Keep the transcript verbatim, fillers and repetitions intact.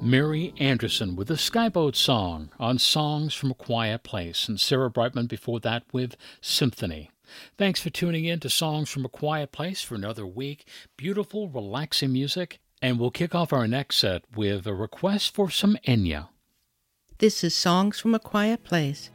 Mary Anderson with the Skyboat Song on Songs from a Quiet Place, and Sarah Brightman before that with Symphony. Thanks for tuning in to Songs from a Quiet Place for another week. Beautiful, relaxing music, and we'll kick off our next set with a request for some Enya. This is Songs from a Quiet Place.